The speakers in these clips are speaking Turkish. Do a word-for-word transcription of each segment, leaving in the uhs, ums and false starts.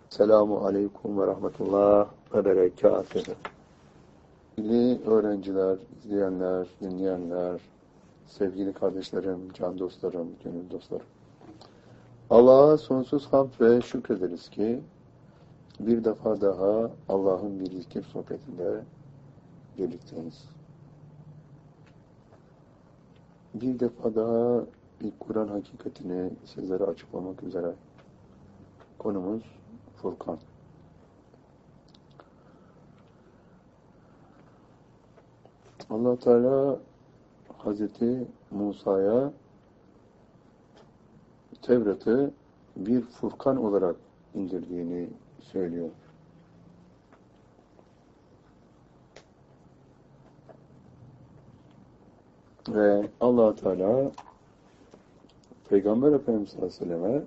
Selamu Aleyküm ve Rahmetullah ve Berekatuhu. Sevgili öğrenciler, izleyenler, dinleyenler, sevgili kardeşlerim, can dostlarım, gönül dostlarım. Allah'a sonsuz hamd ve şükrederiz ki bir defa daha Allah'ın bir zikir sohbetinde birlikteyiz. Bir defa daha bir Kur'an hakikatini sizlere açıklamak üzere konumuz Furkan. Allah Teala Hazreti Musa'ya Tevrat'ı bir Furkan olarak indirdiğini söylüyor. Ve Allah Teala Peygamber Efendimiz sallallahu aleyhi ve selleme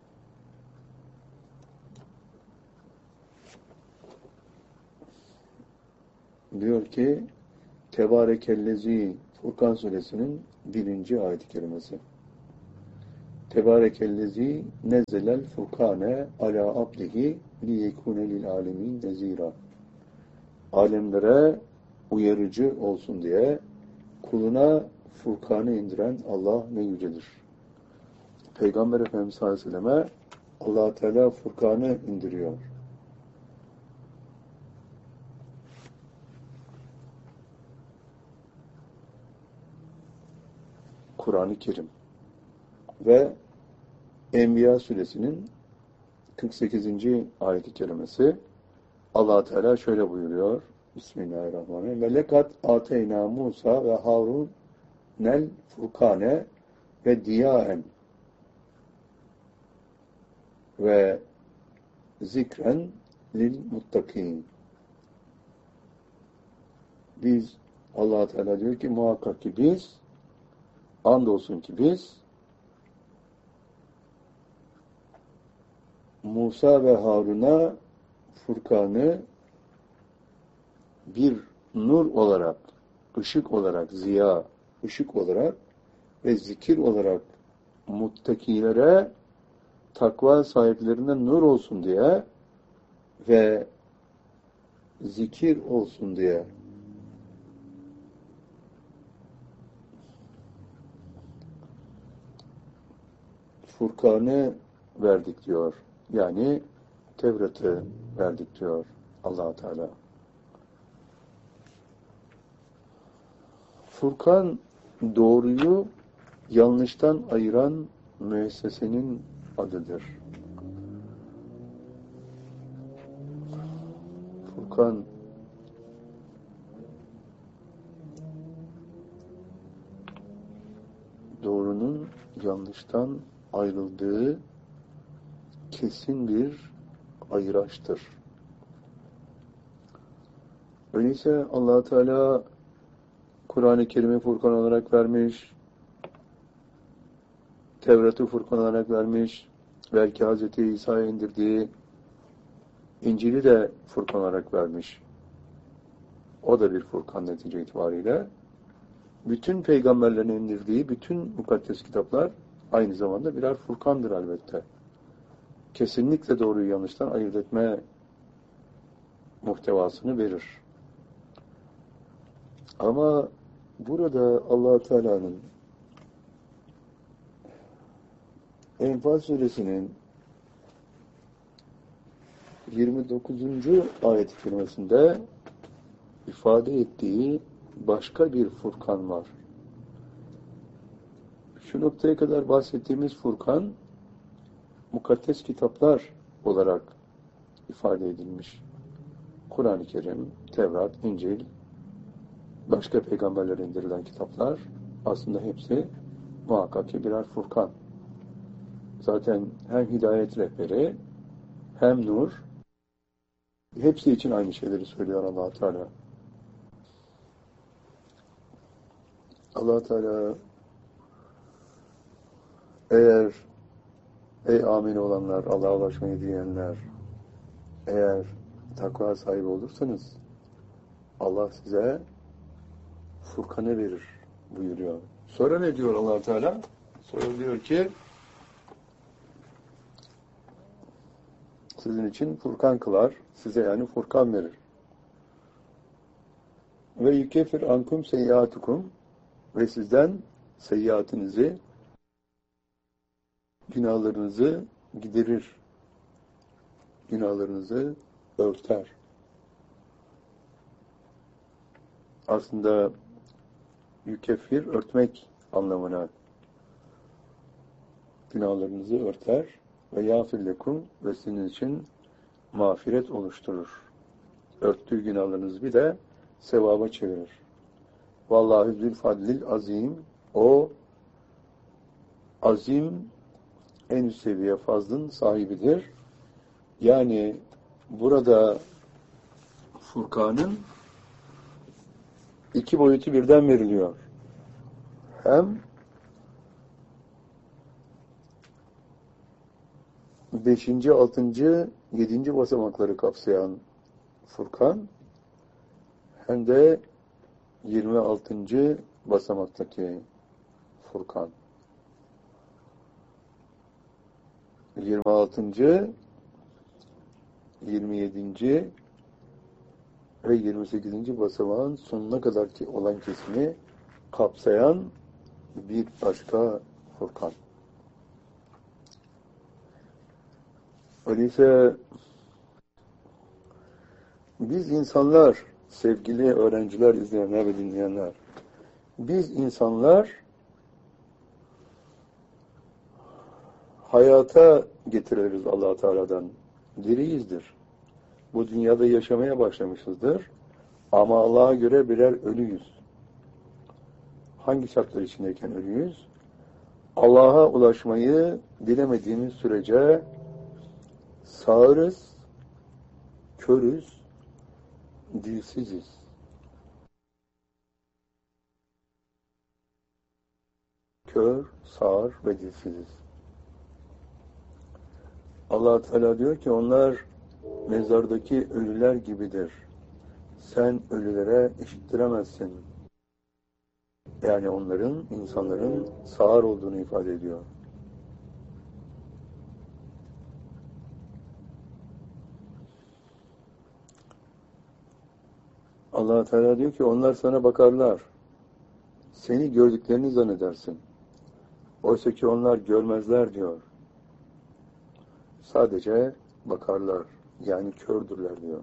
diyor ki Tebarekellezi Furkan suresinin birinci ayet-i kerimesi. Tebarekellezi nezzelel furkane ala abdihi liyekune lil alemin nezira. Alemlere uyarıcı olsun diye kuluna Furkan'ı indiren Allah ne yücedir. Peygamber Efendimiz sallallahu aleyhi ve selleme Allah Teala Furkan'ı indiriyor. Kur'an-ı Kerim ve Enbiya suresinin kırk sekizinci ayet-i kerimesi Allah Teala şöyle buyuruyor. Bismillahirrahmanirrahim. Ve lekat ateyna Musa ve Harun nel furkane ve diyaen ve zikren lil muttakin. Biz Allah Teala diyor ki muhakkak ki biz andolsun ki biz Musa ve Harun'a Furkan'ı bir nur olarak, ışık olarak, ziya, ışık olarak ve zikir olarak muttakilere, takva sahiplerine nur olsun diye ve zikir olsun diye Furkan'ı verdik diyor. Yani Tevrat'ı verdik diyor Allah Teala. Furkan doğruyu yanlıştan ayıran müessesenin adıdır. Furkan doğrunun yanlıştan ayrıldığı kesin bir ayıraçtır. Öyleyse Allah Teala Kur'an-ı Kerim'i Furkan olarak vermiş, Tevrat'ı Furkan olarak vermiş, belki Hazreti İsa'ya indirdiği İncil'i de Furkan olarak vermiş. O da bir Furkan netice itibariyle. Bütün peygamberlerin indirdiği bütün mukaddes kitaplar aynı zamanda birer Furkan'dır elbette. Kesinlikle doğruyu yanlıştan ayırt etme muhtevasını verir. Ama burada Allah Teala'nın Enfal suresinin yirmi dokuzuncu ayet-i kerimesinde ifade ettiği başka bir Furkan var. Şu noktaya kadar bahsettiğimiz Furkan mukaddes kitaplar olarak ifade edilmiş. Kur'an-ı Kerim, Tevrat, İncil, başka peygamberlere indirilen kitaplar aslında hepsi muhakkak ki birer Furkan. Zaten hem hidayet rehberi hem nur hepsi için aynı şeyleri söylüyor Allah Teala. Allah Teala eğer ey amin olanlar, Allah'a ulaşmayı diyenler, eğer takva sahibi olursanız Allah size Furkan'ı verir buyuruyor. Sonra ne diyor Allah Teala? Sonra diyor ki Sizin için Furkan kılar. Size yani Furkan verir. Ve yükeffir ankum seyyiatukum ve sizden seyyiatinizi, günahlarınızı giderir. Günahlarınızı örter. Aslında yükeffir örtmek anlamına, günahlarınızı örter ve yâfir lekum ve sizin için mağfiret oluşturur. Örttüğü günahlarınızı bir de sevaba çevirir. Vallahi zülfadlil azim, o azim en üst seviye fazlın sahibidir. Yani burada Furkan'ın iki boyutu birden veriliyor. Hem beşinci, altıncı, yedinci basamakları kapsayan Furkan, hem de yirmi altıncı basamaktaki Furkan. yirmi altıncı, yirmi yedinci ve yirmi sekizinci basamağın sonuna kadar ki olan kesimi kapsayan bir başka Furkan. Öyleyse biz insanlar, sevgili öğrenciler, izleyenler ve dinleyenler, biz insanlar hayata getiriliriz Allah-u Teala'dan. Diriyizdir. Bu dünyada yaşamaya başlamışızdır. Ama Allah'a göre birer ölüyüz. Hangi şartlar içindeyken ölüyüz? Allah'a ulaşmayı dilemediğimiz sürece sağırız, körüz, dilsiziz. Kör, sağır ve dilsiziz. Allah Teala diyor ki onlar mezardaki ölüler gibidir. Sen ölülere işittiremezsin. Yani onların, insanların sağır olduğunu ifade ediyor. Allah Teala diyor ki onlar sana bakarlar. Seni gördüklerini zannedersin. Oysa ki onlar görmezler diyor. Sadece bakarlar. Yani kördürler diyor.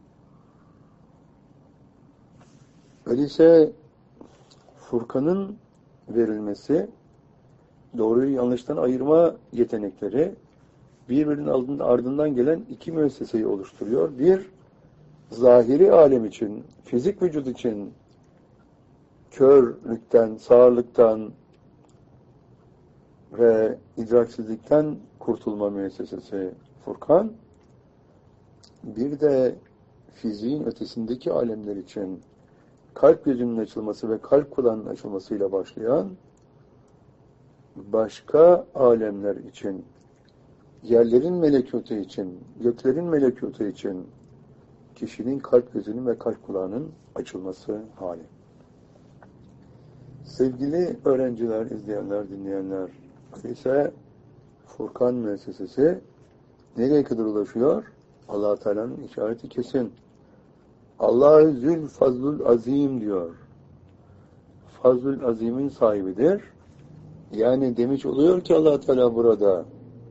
Öyleyse Furkan'ın verilmesi, doğruyu yanlıştan ayırma yetenekleri birbirinin ardından gelen iki müesseseyi oluşturuyor. Bir, zahiri alem için, fizik vücut için körlükten, sağırlıktan ve idraksizlikten kurtulma müessesesi Furkan. Bir de fiziğin ötesindeki alemler için kalp gözünün açılması ve kalp kulağının açılmasıyla başlayan başka alemler için, yerlerin melekûtü için, göklerin melekûtü için kişinin kalp gözünün ve kalp kulağının açılması hali. Sevgili öğrenciler, izleyenler, dinleyenler, ise Furkan müessesesi nereye kadar ulaşıyor? Allah-u Teala'nın işareti kesin. Allah-u Zül Fazlul Azim diyor. Fazlul Azim'in sahibidir. Yani demiş oluyor ki Allah-u Teala burada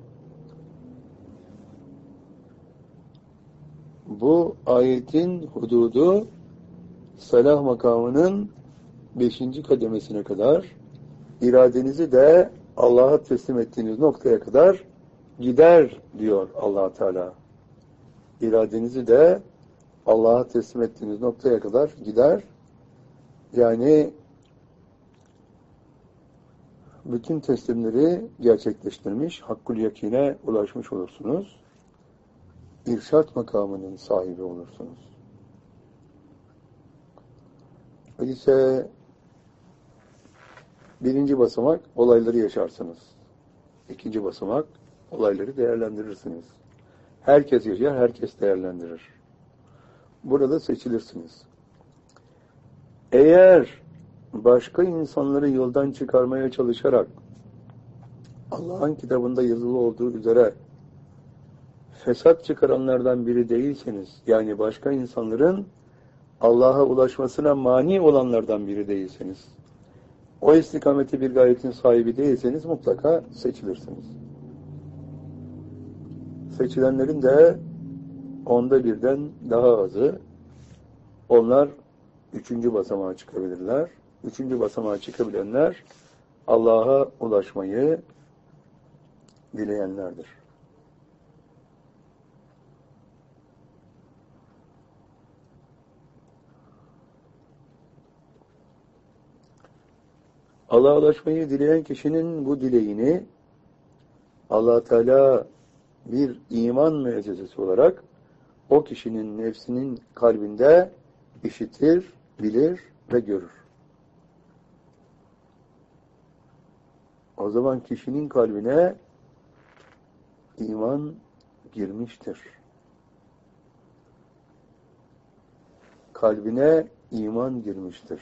bu ayetin hududu salah makamının beşinci kademesine kadar, iradenizi de Allah'a teslim ettiğiniz noktaya kadar gider diyor Allah Teala. İradenizi de Allah'a teslim ettiğiniz noktaya kadar gider. Yani bütün teslimleri gerçekleştirmiş, hakkul yakine ulaşmış olursunuz. İrşat makamının sahibi olursunuz. Öyleyse birinci basamak olayları yaşarsınız. İkinci basamak olayları değerlendirirsiniz. Herkes yaşar, herkes değerlendirir. Burada seçilirsiniz. Eğer başka insanları yoldan çıkarmaya çalışarak Allah'ın kitabında yazılı olduğu üzere fesat çıkaranlardan biri değilseniz, yani başka insanların Allah'a ulaşmasına mani olanlardan biri değilseniz, o istikameti bir gayetin sahibi değilseniz mutlaka seçilirsiniz. Seçilenlerin de onda birden daha azı, onlar üçüncü basamağa çıkabilirler. Üçüncü basamağa çıkabilenler Allah'a ulaşmayı dileyenlerdir. Allah'a ulaşmayı dileyen kişinin bu dileğini Allah Teala bir iman mucizesi olarak o kişinin nefsinin kalbinde işitir, bilir ve görür. O zaman kişinin kalbine iman girmiştir. Kalbine iman girmiştir.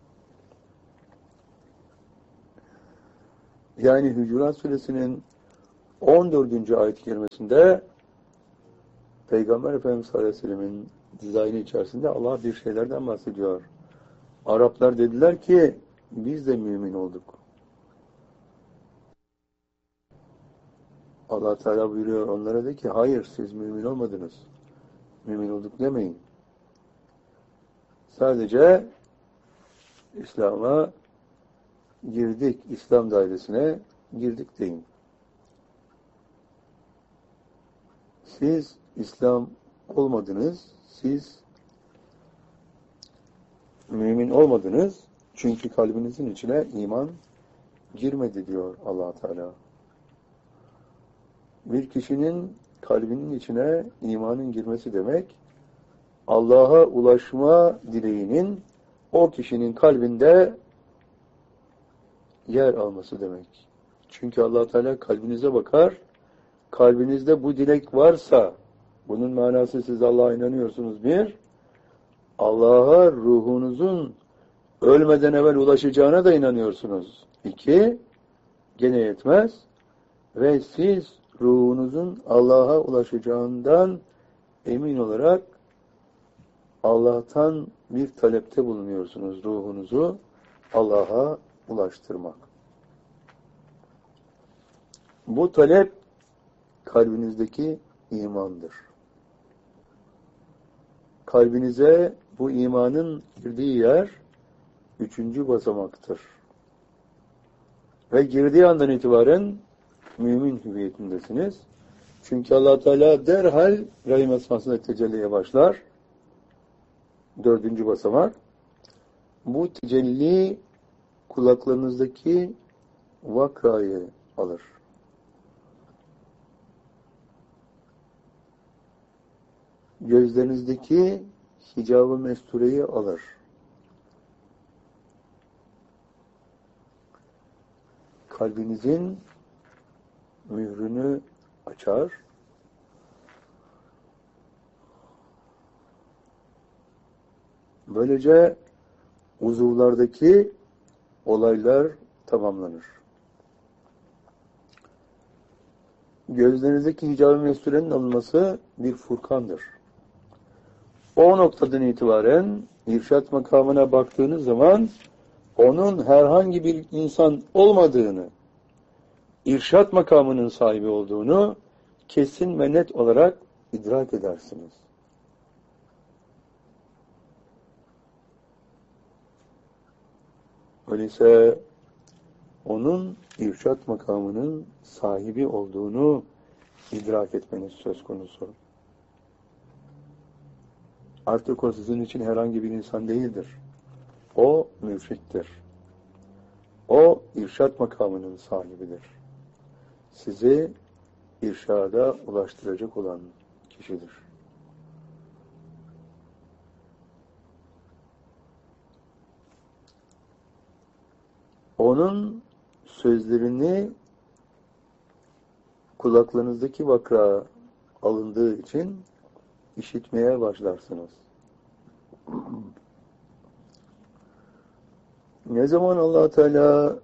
Yani Hucurat Suresinin on dördüncü ayet-i kerimesinde Peygamber Efendimiz sallallahu aleyhi ve sellem'in dizaynı içerisinde Allah bir şeylerden bahsediyor. Araplar dediler ki biz de mümin olduk. Allah Teala buyuruyor onlara de ki hayır siz mümin olmadınız. Mümin olduk demeyin. Sadece İslam'a girdik, İslam dairesine girdik deyin. Siz İslam olmadınız, siz mümin olmadınız çünkü kalbinizin içine iman girmedi diyor Allah Teala. Bir kişinin kalbinin içine imanın girmesi demek, Allah'a ulaşma dileğinin o kişinin kalbinde yer alması demek. Çünkü Allah Teala kalbinize bakar, kalbinizde bu dilek varsa, bunun manası siz Allah'a inanıyorsunuz bir, Allah'a ruhunuzun ölmeden evvel ulaşacağına da inanıyorsunuz. İki, gene yetmez ve siz ruhunuzun Allah'a ulaşacağından emin olarak Allah'tan bir talepte bulunuyorsunuz ruhunuzu Allah'a ulaştırmak. Bu talep kalbinizdeki imandır. Kalbinize bu imanın girdiği yer üçüncü basamaktır. Ve girdiği andan itibaren mümin hüviyetindesiniz. Çünkü Allah Teala derhal Rahim esmasında tecelliye başlar. Dördüncü basamak. Bu tecelli kulaklarınızdaki vakrayı alır. Gözlerinizdeki hicab-ı mestureyi alır. Kalbinizin mührünü açar. Böylece uzuvlardaki olaylar tamamlanır. Gözlerinizdeki hicab-ı mesturenin alınması bir furkandır. O noktadan itibaren irşat makamına baktığınız zaman onun herhangi bir insan olmadığını, irşat makamının sahibi olduğunu kesin ve net olarak idrak edersiniz. Öyleyse onun irşat makamının sahibi olduğunu idrak etmeniz söz konusu. Artık o sizin için herhangi bir insan değildir. O mürşittir. O irşat makamının sahibidir. Sizi irşada ulaştıracak olan kişidir. Onun sözlerini kulaklarınızdaki vakra alındığı için işitmeye başlarsınız. Ne zaman Allah Teala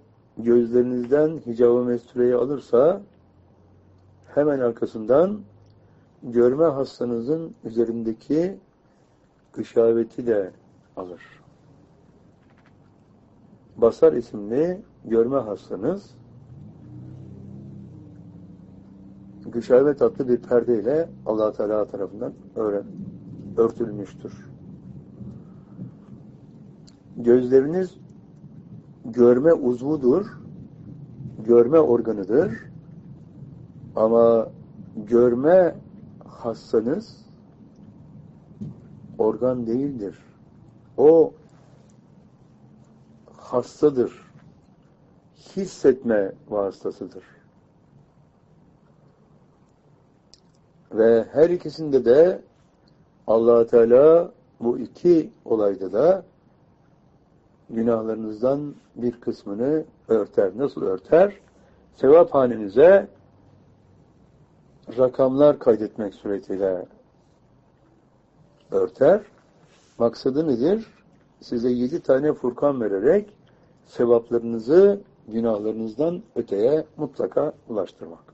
gözlerinizden hicab-ı mestureyi alırsa hemen arkasından görme hastanızın üzerindeki gışaveti de alır. Basar isimli görme hastanız gışavet adlı bir perdeyle Allah Teala tarafından örtülmüştür. Gözleriniz görme uzvudur, görme organıdır. Ama görme hastanız organ değildir. O hastadır. Hissetme vasıtasıdır. Ve her ikisinde de Allah Teala bu iki olayda da günahlarınızdan bir kısmını örter. Nasıl örter? Sevap hanenize rakamlar kaydetmek suretiyle örter. Maksadı nedir? Size yedi tane Furkan vererek sevaplarınızı günahlarınızdan öteye mutlaka ulaştırmak.